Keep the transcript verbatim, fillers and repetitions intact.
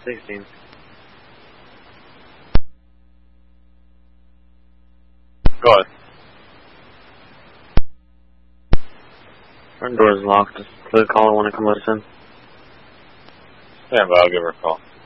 sixteen. Go ahead. Front door is locked. Does the caller want to come listen? Stand by, I'll give her a call.